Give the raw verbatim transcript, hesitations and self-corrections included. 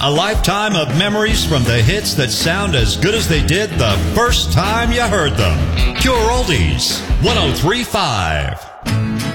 A lifetime of memories from the hits that sound as good as they did the first time you heard them. Pure Oldies, one oh three point five.